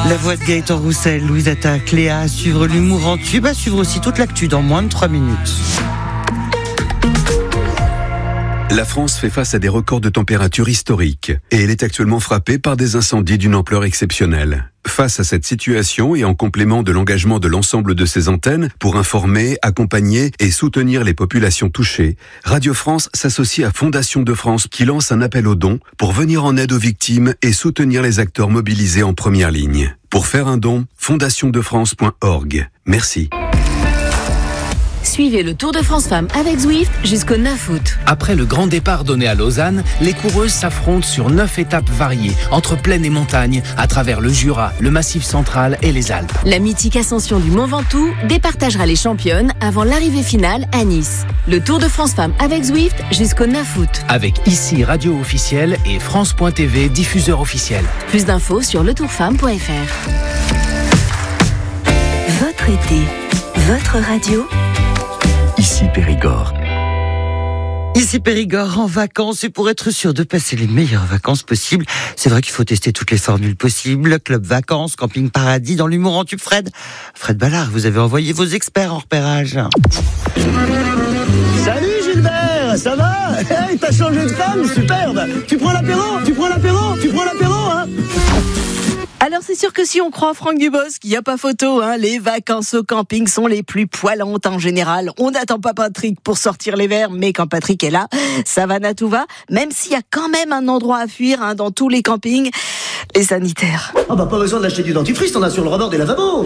La voix de Gaëtan Roussel, Louise Attaque, Léa, à suivre l'humour en tube, à suivre aussi toute l'actu dans moins de 3 minutes. La France fait face à des records de température historiques et elle est actuellement frappée par des incendies d'une ampleur exceptionnelle. Face à cette situation et en complément de l'engagement de l'ensemble de ses antennes pour informer, accompagner et soutenir les populations touchées, Radio France s'associe à Fondation de France qui lance un appel aux dons pour venir en aide aux victimes et soutenir les acteurs mobilisés en première ligne. Pour faire un don, fondationdefrance.org. Merci. Suivez le Tour de France Femmes avec Zwift jusqu'au 9 août. Après le grand départ donné à Lausanne, les coureuses s'affrontent sur 9 étapes variées, entre plaine et montagne, à travers le Jura, le Massif central et les Alpes. La mythique ascension du Mont Ventoux départagera les championnes avant l'arrivée finale à Nice. Le Tour de France Femmes avec Zwift jusqu'au 9 août. Avec ici Radio officielle et France.tv diffuseur officiel. Plus d'infos sur letourfemme.fr. Votre été, votre radio. Ici Périgord. Ici Périgord en vacances, et pour être sûr de passer les meilleures vacances possibles, c'est vrai qu'il faut tester toutes les formules possibles. Club Vacances, Camping Paradis, dans l'humour en tube. Fred Ballard, vous avez envoyé vos experts en repérage. Salut Gilbert, ça va? Hey, t'as changé de femme, superbe. Tu prends l'apéro, hein? Alors c'est sûr que si on croit Franck Dubosc, il n'y a pas photo, hein. Les vacances au camping sont les plus poilantes en général. On n'attend pas Patrick pour sortir les verres, mais quand Patrick est là, ça va tout va. Même s'il y a quand même un endroit à fuir, hein, dans tous les campings, les sanitaires. Ah bah pas besoin d'acheter du dentifrice, t'en as sur le rebord des lavabos.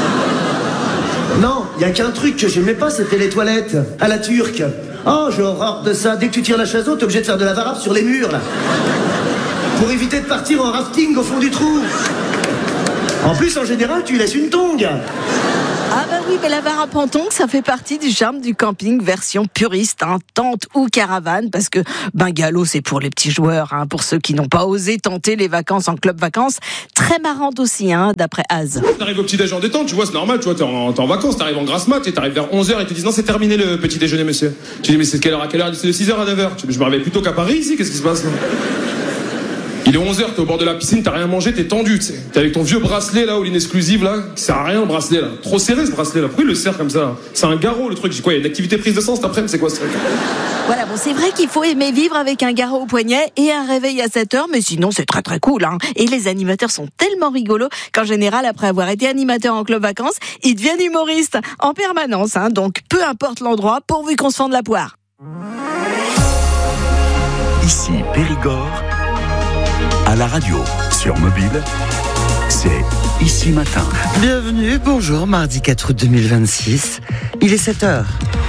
Non, il y a qu'un truc que j'aimais pas, c'était les toilettes à la turque. Oh, j'ai horreur de ça. Dès que tu tires la chasse, t'es obligé de faire de la varave sur les murs là. Pour éviter de partir en rafting au fond du trou. En plus, en général, tu laisses une tongue. Ah bah oui, mais la varave en tongue, ça fait partie du charme du camping version puriste, hein, tente ou caravane, parce que bungalow, c'est pour les petits joueurs, hein, pour ceux qui n'ont pas osé tenter les vacances en club vacances. Très marrante aussi, hein, d'après Az. T'arrives au petit déjeuner en détente, tu vois, c'est normal, tu vois, t'es en vacances, t'arrives en grasse mat, et t'arrives vers 11h, et ils te disent non, c'est terminé le petit déjeuner, monsieur. Tu dis, mais c'est de quelle heure à quelle heure? C'est de 6h à 9h. Je me réveille plutôt qu'à Paris ici, qu'est-ce qui se passe là? Il est 11h, t'es au bord de la piscine, t'as rien mangé, t'es tendu, tu sais. T'es avec ton vieux bracelet là, all-in exclusive là, qui sert à rien le bracelet là. Trop serré ce bracelet là, pourquoi il le serre comme ça? C'est un garrot le truc, j'ai quoi, il y a une activité prise de sang cet après-midi, c'est quoi ce truc? Voilà, bon, c'est vrai qu'il faut aimer vivre avec un garrot au poignet et un réveil à 7h, mais sinon c'est très très cool, hein. Et les animateurs sont tellement rigolos qu'en général, après avoir été animateur en club vacances, ils deviennent humoristes en permanence, hein. Donc peu importe l'endroit, pourvu qu'on se fende la poire. Ici Périgord. À la radio, sur mobile, c'est Ici Matin. Bienvenue, bonjour, mardi 4 août 2026, il est 7h.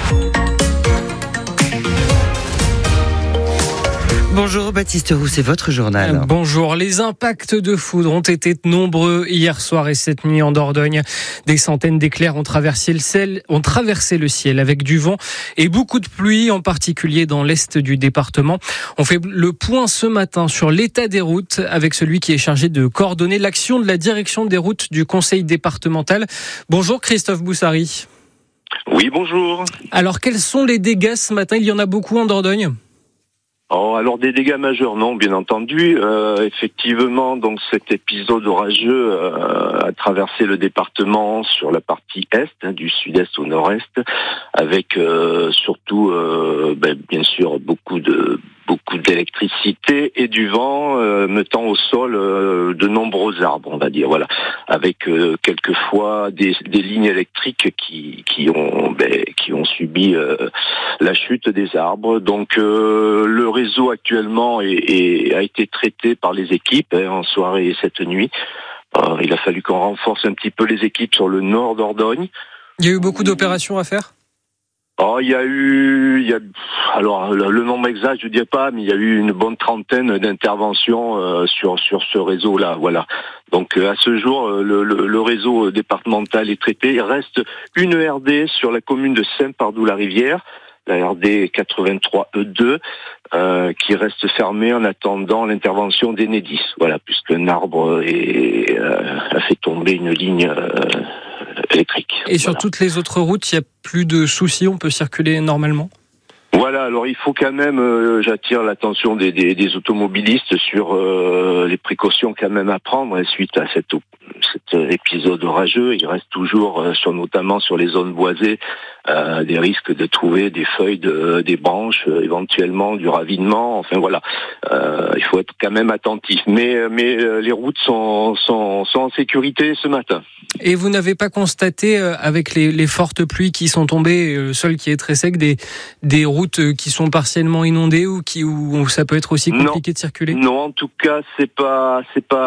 Bonjour Baptiste Roux, c'est votre journal. Bonjour, les impacts de foudre ont été nombreux hier soir et cette nuit en Dordogne. Des centaines d'éclairs ont traversé le ciel avec du vent et beaucoup de pluie, en particulier dans l'est du département. On fait le point ce matin sur l'état des routes avec celui qui est chargé de coordonner l'action de la direction des routes du conseil départemental. Bonjour Christophe Boussary. Oui, bonjour. Alors quels sont les dégâts ce matin? Il y en a beaucoup en Dordogne? Oh, alors des dégâts majeurs, non, bien entendu. Effectivement, donc cet épisode orageux a traversé le département sur la partie est, du sud-est au nord-est, avec surtout, bien sûr, beaucoup d'électricité et du vent mettant au sol de nombreux arbres, on va dire, voilà, avec quelquefois des lignes électriques qui ont subi la chute des arbres. Donc le réseau actuellement a été traité par les équipes en soirée et cette nuit. Il a fallu qu'on renforce un petit peu les équipes sur le nord d'Ordogne. Il y a eu beaucoup d'opérations à faire? Alors le nombre exact, je ne dirais pas, mais il y a eu une bonne trentaine d'interventions sur ce réseau-là, voilà. Donc à ce jour, le réseau départemental est traité. Il reste une RD sur la commune de Saint-Pardoux-la-Rivière, la RD 83E2, qui reste fermée en attendant l'intervention d'Enedis, voilà, puisqu'un arbre a fait tomber une ligne électrique. Et sur toutes les autres routes, il n'y a plus de soucis, on peut circuler normalement? Voilà, alors il faut quand même, j'attire l'attention des automobilistes sur les précautions quand même à prendre suite à cet épisode orageux. Il reste toujours, notamment sur les zones boisées, des risques de trouver des feuilles, des branches, éventuellement du ravinement. Enfin voilà, il faut être quand même attentif. Mais les routes sont en sécurité ce matin. Et vous n'avez pas constaté, avec les fortes pluies qui sont tombées, le sol qui est très sec, des routes qui sont partiellement inondées ou où ça peut être aussi compliqué de circuler? Non, en tout cas, ça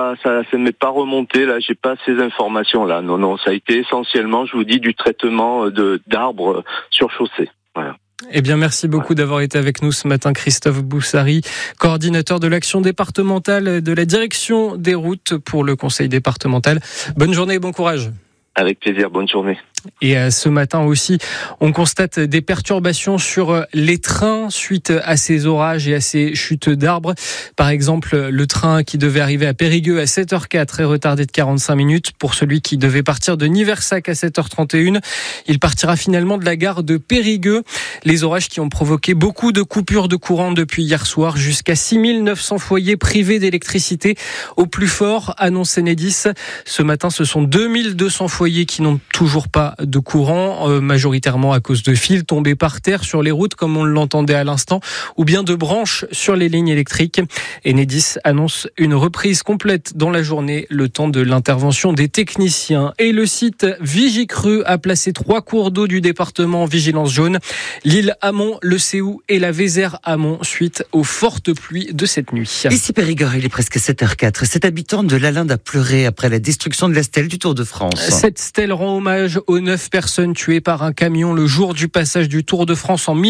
ne m'est pas remonté. Là, j'ai pas ces informations là. Non, ça a été essentiellement, je vous dis, du traitement d'arbres sur chaussée. Voilà. Eh bien, merci beaucoup d'avoir été avec nous ce matin, Christophe Boussary, coordinateur de l'action départementale de la direction des routes pour le conseil départemental. Bonne journée et bon courage. Avec plaisir, bonne journée. Et ce matin aussi, on constate des perturbations sur les trains suite à ces orages et à ces chutes d'arbres. Par exemple, le train qui devait arriver à Périgueux à 7h04 est retardé de 45 minutes. Pour celui qui devait partir de Niversac à 7h31, il partira finalement de la gare de Périgueux. Les orages qui ont provoqué beaucoup de coupures de courant depuis hier soir, jusqu'à 6900 foyers privés d'électricité. Au plus fort, annonce Enedis. Ce matin, ce sont 2200 foyers qui n'ont toujours pas de courant, majoritairement à cause de fils tombés par terre sur les routes, comme on l'entendait à l'instant, ou bien de branches sur les lignes électriques. Enedis annonce une reprise complète dans la journée, le temps de l'intervention des techniciens. Et le site Vigicru a placé 3 cours d'eau du département en vigilance jaune: l'île Amont, le Séou et la Vézère Amont, suite aux fortes pluies de cette nuit. Ici Périgord, il est presque 7h04. Cet habitant de l'Alinde a pleuré après la destruction de la stèle du Tour de France. Cette stèle rend hommage aux 9 personnes tuées par un camion le jour du passage du Tour de France en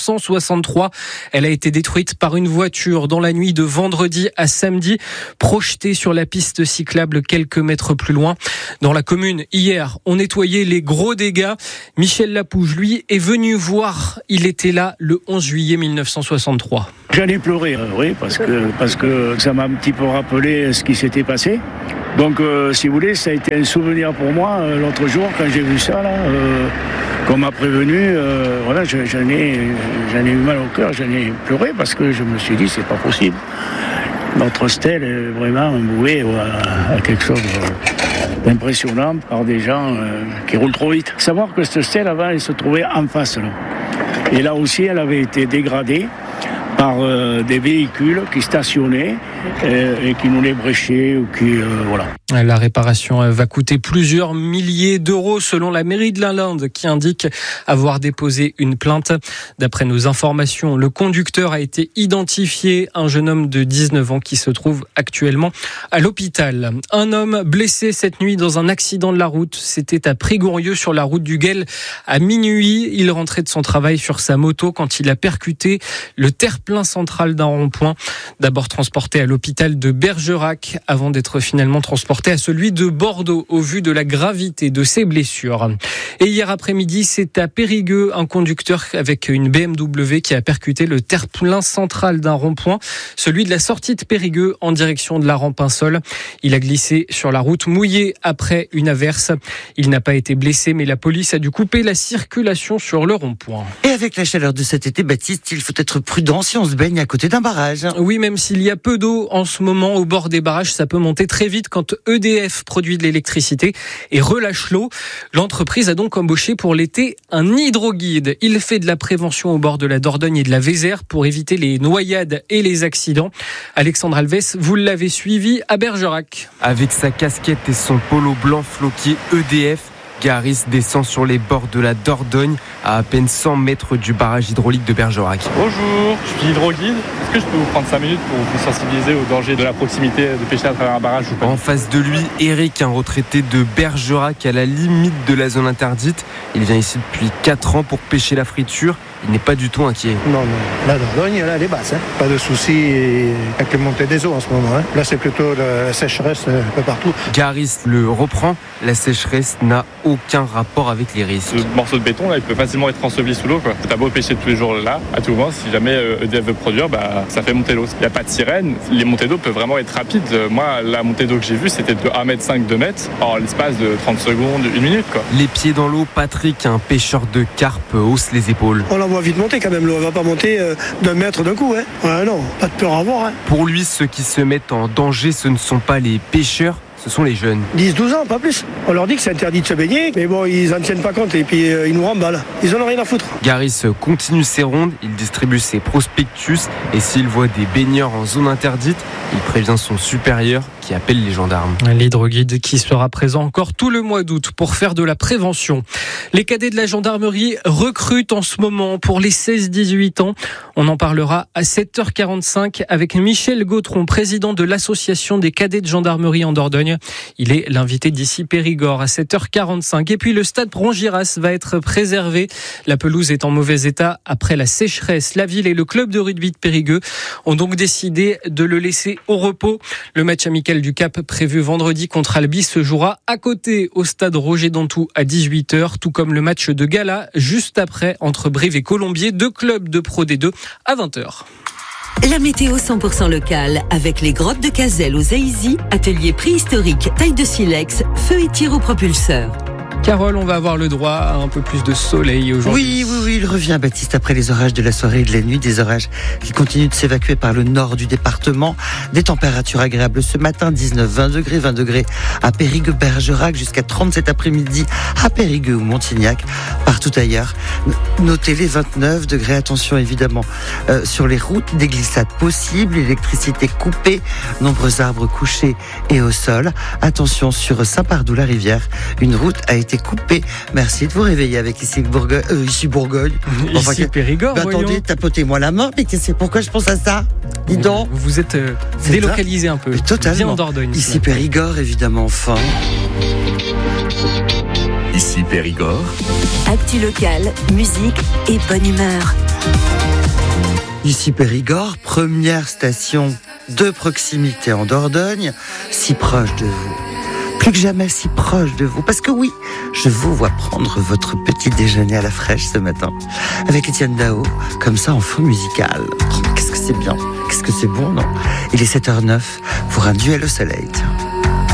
1963. Elle a été détruite par une voiture dans la nuit de vendredi à samedi, projetée sur la piste cyclable quelques mètres plus loin. Dans la commune, hier, on nettoyait les gros dégâts. Michel Lapouge, lui, est venu voir. Il était là le 11 juillet 1963. J'en ai pleuré, oui, parce que ça m'a un petit peu rappelé ce qui s'était passé. Donc, si vous voulez, ça a été un souvenir pour moi l'autre jour quand j'ai vu ça, là, qu'on m'a prévenu. Voilà, j'en ai eu mal au cœur, j'en ai pleuré parce que je me suis dit, c'est pas possible. Notre stèle est vraiment vouée à quelque chose d'impressionnant par des gens qui roulent trop vite. Savoir que cette stèle, avant, elle se trouvait en face, là. Et là aussi, elle avait été dégradée par des véhicules qui stationnaient et qui nous les bréchaient ou qui voilà. La réparation va coûter plusieurs milliers d'euros selon la mairie de l'Alinde, qui indique avoir déposé une plainte. D'après nos informations, le conducteur a été identifié, un jeune homme de 19 ans qui se trouve actuellement à l'hôpital. Un homme blessé cette nuit dans un accident de la route. C'était à Prigourieux sur la route du Guel à minuit. Il rentrait de son travail sur sa moto quand il a percuté le terre-plein central d'un rond-point. D'abord transporté à l'hôpital de Bergerac avant d'être finalement transporté à celui de Bordeaux au vu de la gravité de ses blessures. Et hier après-midi, c'est à Périgueux, un conducteur avec une BMW qui a percuté le terre-plein central d'un rond-point, celui de la sortie de Périgueux en direction de la Rampensol. Il a glissé sur la route mouillée après une averse. Il n'a pas été blessé, mais la police a dû couper la circulation sur le rond-point. Et avec la chaleur de cet été, Baptiste, il faut être prudent si on se baigne à côté d'un barrage. Oui, même s'il y a peu d'eau en ce moment au bord des barrages, ça peut monter très vite quand EDF produit de l'électricité et relâche l'eau. L'entreprise a donc embauché pour l'été un hydroguide. Il fait de la prévention au bord de la Dordogne et de la Vézère pour éviter les noyades et les accidents. Alexandre Alves, vous l'avez suivi à Bergerac. Avec sa casquette et son polo blanc floqué EDF, Garis descend sur les bords de la Dordogne à peine 100 mètres du barrage hydraulique de Bergerac. Bonjour, je suis hydroguide. Est-ce que je peux vous prendre 5 minutes pour vous sensibiliser au danger de la proximité de pêcher à travers un barrage ou pas ? En face de lui, Eric, un retraité de Bergerac à la limite de la zone interdite. Il vient ici depuis 4 ans pour pêcher la friture. Il n'est pas du tout inquiet. Non, la Dordogne, elle est basse. Pas de soucis avec la montée des eaux en ce moment. Là, c'est plutôt la sécheresse un peu partout. Garis le reprend. La sécheresse n'a aucun rapport avec les risques. Ce morceau de béton, là, il peut facilement être enseveli sous l'eau. T'as beau pêcher tous les jours là, à tout moment, si jamais EDF veut produire, ça fait monter l'eau. Il n'y a pas de sirène. Les montées d'eau peuvent vraiment être rapides. Moi, la montée d'eau que j'ai vue, c'était de 1,5 m, 2 mètres, en l'espace de 30 secondes, 1 minute. Les pieds dans l'eau, Patrick, un pêcheur de carpe, hausse les épaules. On la voit vite monter quand même, l'eau. Elle va pas monter d'un mètre d'un coup. Non, pas de peur à avoir. Pour lui, ceux qui se mettent en danger, ce ne sont pas les pêcheurs, ce sont les jeunes. 10-12 ans, pas plus. On leur dit que c'est interdit de se baigner, mais bon, ils en tiennent pas compte et puis ils nous remballent. Ils en ont rien à foutre. Garis continue ses rondes, il distribue ses prospectus et s'il voit des baigneurs en zone interdite, il prévient son supérieur qui appelle les gendarmes. L'hydroguide qui sera présent encore tout le mois d'août pour faire de la prévention. Les cadets de la gendarmerie recrutent en ce moment pour les 16-18 ans. On en parlera à 7h45 avec Michel Gautron, président de l'association des cadets de gendarmerie en Dordogne. Il est l'invité d'ici Périgord à 7h45. Et puis le stade Brongiras va être préservé. La pelouse est en mauvais état après la sécheresse. La ville et le club de rugby de Périgueux ont donc décidé de le laisser au repos. Le match amical du Cap prévu vendredi contre Albi se jouera à côté au stade Roger Dantou à 18h, tout comme le match de gala juste après entre Brive et Colombier, deux clubs de Pro D2 à 20h. La météo 100% locale avec les grottes de Cazel aux Aïzy, atelier préhistorique, taille de silex, feu et tir au propulseur. Carole, on va avoir le droit à un peu plus de soleil aujourd'hui. Oui, il revient, Baptiste, après les orages de la soirée et de la nuit, des orages qui continuent de s'évacuer par le nord du département. Des températures agréables ce matin, 19, 20 degrés à Périgueux-Bergerac, jusqu'à 30 cet après-midi à Périgueux ou Montignac. Partout ailleurs, notez les 29 degrés. Attention évidemment sur les routes, des glissades possibles, l'électricité coupée, nombreux arbres couchés et au sol. Attention sur Saint-Pardoux-la-Rivière, une route a été coupée. Merci de vous réveiller avec ici Bourgogne. Ici Périgord. Attendez, tapotez-moi la main, mais pourquoi je pense à ça? Dis donc. Vous vous êtes délocalisé un peu. Totalement. Bien en Dordogne. Ici Périgord, évidemment, enfin. Ici Périgord. Actu local, musique et bonne humeur. Ici Périgord, première station de proximité en Dordogne, si proche de vous. Plus que jamais si proche de vous. Parce que oui, je vous vois prendre votre petit déjeuner à la fraîche ce matin. Avec Étienne Dao, comme ça en fond musical. Oh, qu'est-ce que c'est bien, qu'est-ce que c'est bon, non? Il est 7h09 pour un duel au soleil. Tiens.